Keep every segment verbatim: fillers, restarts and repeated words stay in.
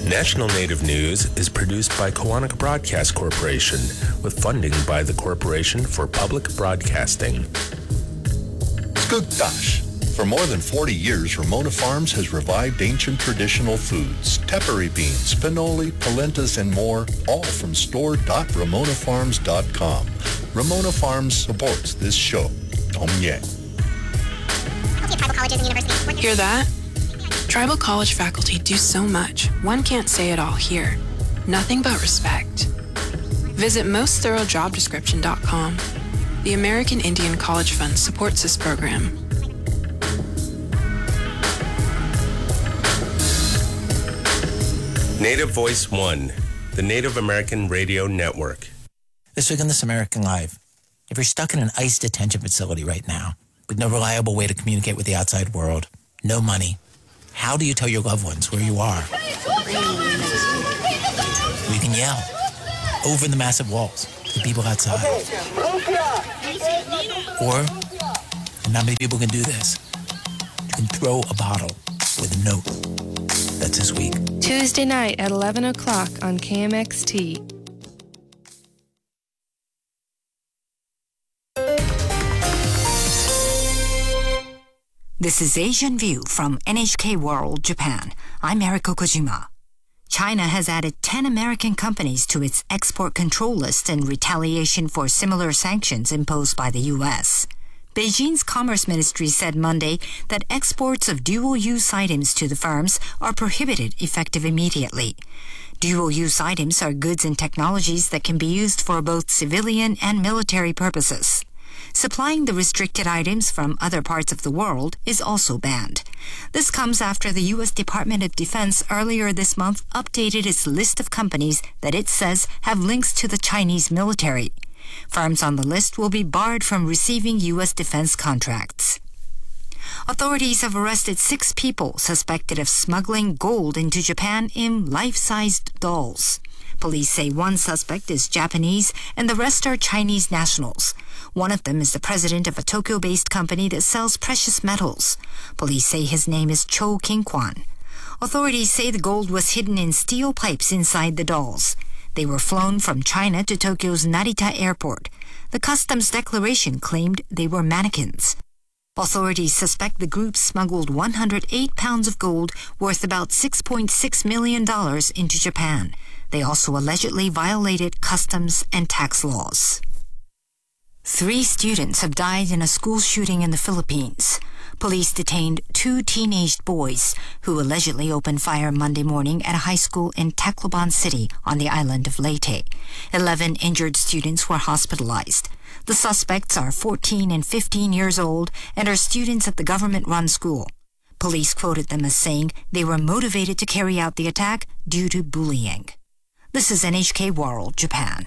National Native News is produced by Koahnic Broadcast Corporation with funding by the Corporation for Public Broadcasting. Skugdash. For more than forty years, Ramona Farms has revived ancient traditional foods, tepary beans, pinoli, polentas, and more, all from store dot ramona farms dot com. Ramona Farms supports this show. Tomye. Hear that? Tribal college faculty do so much, one can't say it all here. Nothing but respect. Visit most thorough job description dot com. The American Indian College Fund supports this program. Native Voice One, the Native American Radio Network. This week on This American Life, if you're stuck in an ICE detention facility right now, with no reliable way to communicate with the outside world, no money, how do you tell your loved ones where you are? You can yell over the massive walls to the people outside. Or, and not many people can do this, you can throw a bottle with a note. That's this week. Tuesday night at eleven o'clock on K M X T. This is Asian View from N H K World Japan. I'm Eriko Kojima. China has added ten American companies to its export control list in retaliation for similar sanctions imposed by the U S. Beijing's Commerce Ministry said Monday that exports of dual-use items to the firms are prohibited effective immediately. Dual-use items are goods and technologies that can be used for both civilian and military purposes. Supplying the restricted items from other parts of the world is also banned. This comes after the U S Department of Defense earlier this month updated its list of companies that it says have links to the Chinese military. Firms on the list will be barred from receiving U S defense contracts. Authorities have arrested six people suspected of smuggling gold into Japan in life-sized dolls. Police say one suspect is Japanese and the rest are Chinese nationals. One of them is the president of a Tokyo-based company that sells precious metals. Police say his name is Cho King-kwan. Authorities say the gold was hidden in steel pipes inside the dolls. They were flown from China to Tokyo's Narita airport. The customs declaration claimed they were mannequins. Authorities suspect the group smuggled one hundred eight pounds of gold worth about six point six million dollars into Japan. They also allegedly violated customs and tax laws. Three students have died in a school shooting in the Philippines. Police detained two teenaged boys who allegedly opened fire Monday morning at a high school in Tacloban City on the island of Leyte. Eleven injured students were hospitalized. The suspects are fourteen and fifteen years old and are students at the government-run school. Police quoted them as saying they were motivated to carry out the attack due to bullying. This is N H K World Japan.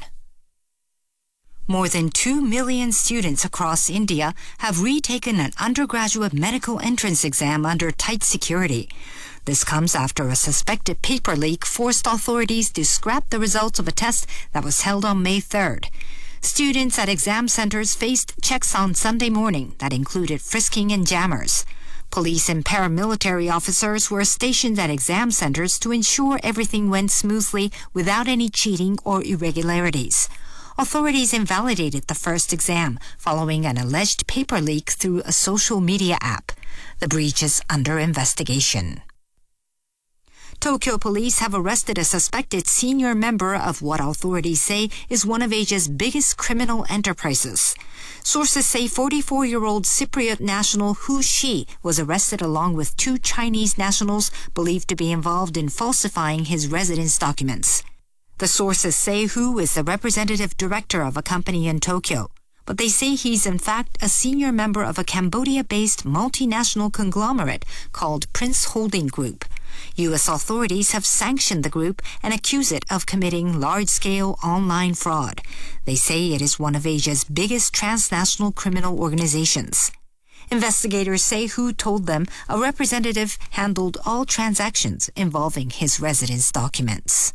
More than two million students across India have retaken an undergraduate medical entrance exam under tight security. This comes after a suspected paper leak forced authorities to scrap the results of a test that was held on May third. Students at exam centers faced checks on Sunday morning that included frisking and jammers. Police and paramilitary officers were stationed at exam centers to ensure everything went smoothly without any cheating or irregularities. Authorities invalidated the first exam following an alleged paper leak through a social media app. The breach is under investigation. Tokyo police have arrested a suspected senior member of what authorities say is one of Asia's biggest criminal enterprises. Sources say forty-four-year-old Cypriot national Hu Shi was arrested along with two Chinese nationals believed to be involved in falsifying his residence documents. The sources say Hu is the representative director of a company in Tokyo, but they say he's in fact a senior member of a Cambodia-based multinational conglomerate called Prince Holding Group. U S authorities have sanctioned the group and accuse it of committing large-scale online fraud. They say it is one of Asia's biggest transnational criminal organizations. Investigators say Hu told them a representative handled all transactions involving his residence documents.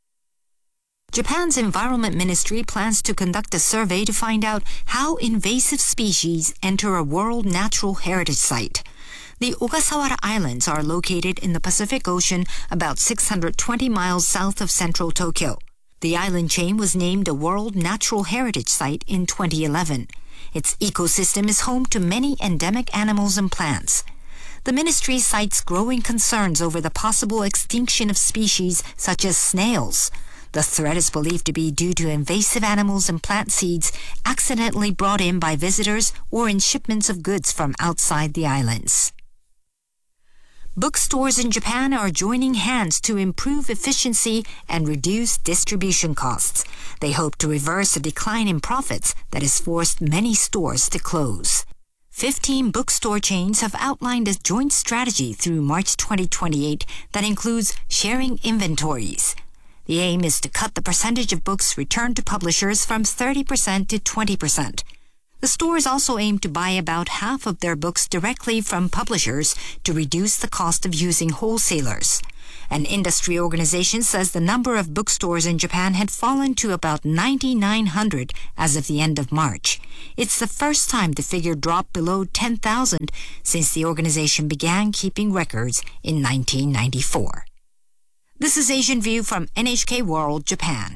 Japan's Environment Ministry plans to conduct a survey to find out how invasive species enter a World Natural Heritage Site. The Ogasawara Islands are located in the Pacific Ocean about six hundred twenty miles south of central Tokyo. The island chain was named a World Natural Heritage Site in twenty eleven. Its ecosystem is home to many endemic animals and plants. The ministry cites growing concerns over the possible extinction of species such as snails. The threat is believed to be due to invasive animals and plant seeds accidentally brought in by visitors or in shipments of goods from outside the islands. Bookstores in Japan are joining hands to improve efficiency and reduce distribution costs. They hope to reverse a decline in profits that has forced many stores to close. Fifteen bookstore chains have outlined a joint strategy through March twenty twenty-eight that includes sharing inventories. The aim is to cut the percentage of books returned to publishers from thirty percent to twenty percent. The stores also aim to buy about half of their books directly from publishers to reduce the cost of using wholesalers. An industry organization says the number of bookstores in Japan had fallen to about ninety-nine hundred as of the end of March. It's the first time the figure dropped below ten thousand since the organization began keeping records in nineteen ninety-four. This is Asian View from N H K World Japan.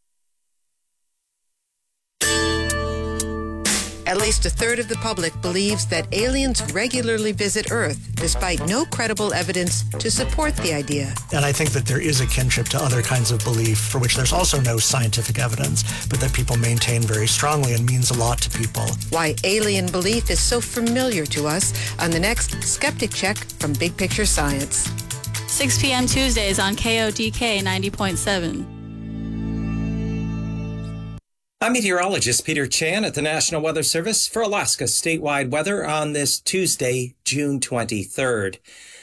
At least a third of the public believes that aliens regularly visit Earth, despite no credible evidence to support the idea. And I think that there is a kinship to other kinds of belief for which there's also no scientific evidence, but that people maintain very strongly and means a lot to people. Why alien belief is so familiar to us on the next Skeptic Check from Big Picture Science. six p.m. Tuesdays on K O D K ninety point seven. I'm meteorologist Peter Chan at the National Weather Service for Alaska statewide weather on this Tuesday, June twenty-third.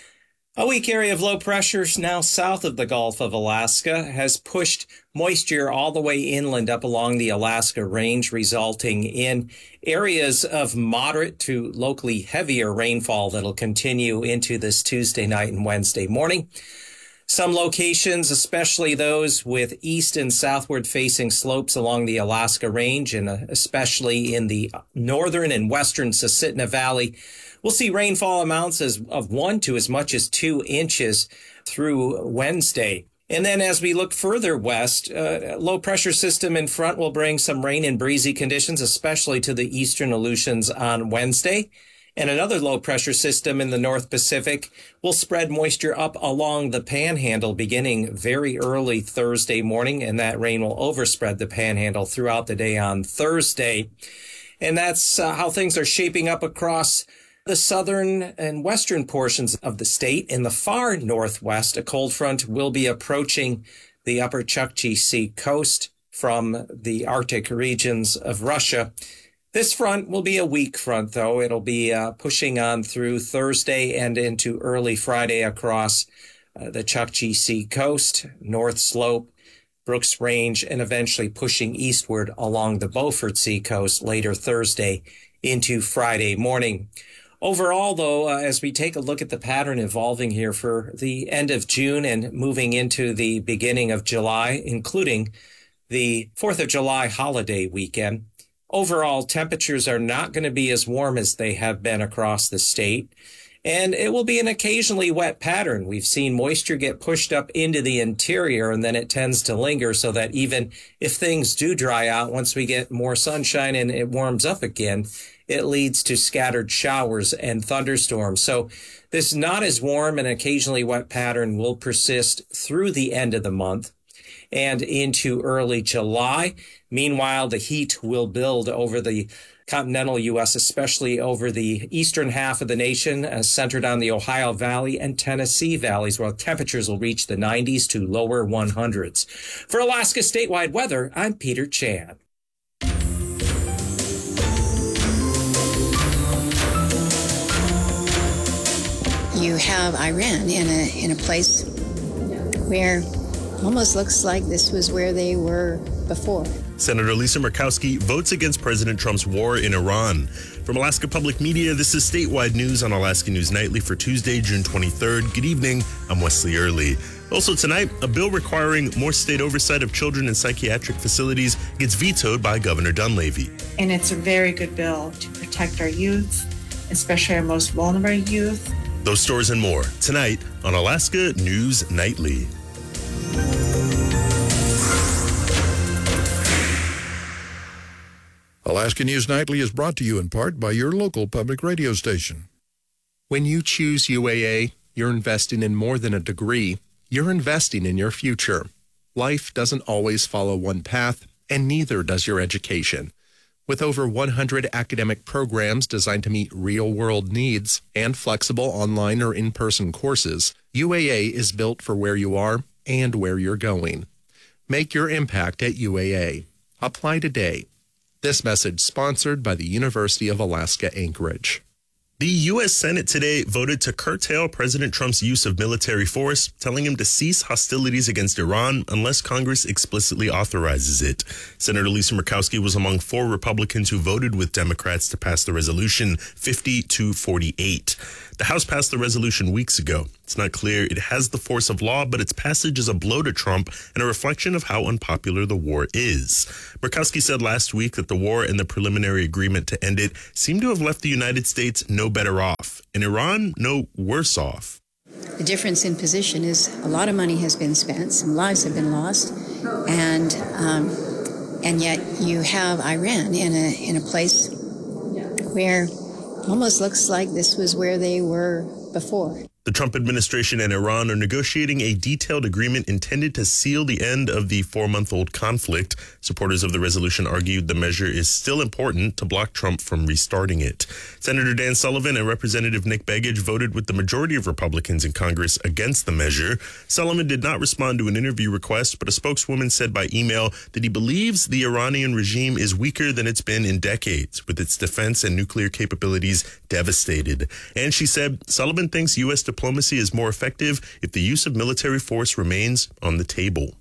A weak area of low pressure now south of the Gulf of Alaska has pushed moisture all the way inland up along the Alaska Range, resulting in areas of moderate to locally heavier rainfall that'll continue into this Tuesday night and Wednesday morning. Some locations, especially those with east and southward facing slopes along the Alaska Range, and especially in the northern and western Susitna Valley, we'll see rainfall amounts as of one to as much as two inches through Wednesday. And then as we look further west, a uh, low pressure system in front will bring some rain and breezy conditions, especially to the eastern Aleutians on Wednesday. And another low-pressure system in the North Pacific will spread moisture up along the Panhandle beginning very early Thursday morning, and that rain will overspread the Panhandle throughout the day on Thursday. And that's uh, how things are shaping up across the southern and western portions of the state. In the far northwest, a cold front will be approaching the upper Chukchi Sea coast from the Arctic regions of Russia. This front will be a weak front, though. It'll be uh, pushing on through Thursday and into early Friday across uh, the Chukchi Sea coast, North Slope, Brooks Range, and eventually pushing eastward along the Beaufort Sea coast later Thursday into Friday morning. Overall, though, uh, as we take a look at the pattern evolving here for the end of June and moving into the beginning of July, including the fourth of July holiday weekend, overall, temperatures are not going to be as warm as they have been across the state, and it will be an occasionally wet pattern. We've seen moisture get pushed up into the interior, and then it tends to linger so that even if things do dry out, once we get more sunshine and it warms up again, it leads to scattered showers and thunderstorms. So this not as warm and occasionally wet pattern will persist through the end of the month and into early July. Meanwhile, the heat will build over the continental U S, especially over the eastern half of the nation, uh, centered on the Ohio Valley and Tennessee valleys, where temperatures will reach the nineties to lower one hundreds. For Alaska statewide weather, I'm Peter Chan. You have Iran in a in a place where almost looks like this was where they were before. Senator Lisa Murkowski votes against President Trump's war in Iran. From Alaska Public Media, this is Statewide News on Alaska News Nightly for Tuesday, June twenty-third. Good evening, I'm Wesley Early. Also tonight, a bill requiring more state oversight of children in psychiatric facilities gets vetoed by Governor Dunleavy. And it's a very good bill to protect our youth especially our most vulnerable youth. Those stories and more tonight on Alaska News Nightly. Alaska News Nightly is brought to you in part by your local public radio station. When you choose U A A, you're investing in more than a degree. You're investing in your future. Life doesn't always follow one path, and neither does your education. With over one hundred academic programs designed to meet real-world needs and flexible online or in-person courses, U A A is built for where you are and where you're going. Make your impact at U A A. Apply today. This message sponsored by the University of Alaska Anchorage. The U S Senate today voted to curtail President Trump's use of military force, telling him to cease hostilities against Iran unless Congress explicitly authorizes it. Senator Lisa Murkowski was among four Republicans who voted with Democrats to pass the resolution fifty to forty-eight. The House passed the resolution weeks ago. It's not clear it has the force of law, but its passage is a blow to Trump and a reflection of how unpopular the war is. Murkowski said last week that the war and the preliminary agreement to end it seem to have left the United States no better off, and Iran no worse off. The difference in position is a lot of money has been spent, some lives have been lost, and um, and yet you have Iran in a in a place where almost looks like this was where they were before. The Trump administration and Iran are negotiating a detailed agreement intended to seal the end of the four-month-old conflict. Supporters of the resolution argued the measure is still important to block Trump from restarting it. Senator Dan Sullivan and Representative Nick Begich voted with the majority of Republicans in Congress against the measure. Sullivan did not respond to an interview request, but a spokeswoman said by email that he believes the Iranian regime is weaker than it's been in decades, with its defense and nuclear capabilities devastated. And she said Sullivan thinks U S diplomacy is more effective if the use of military force remains on the table.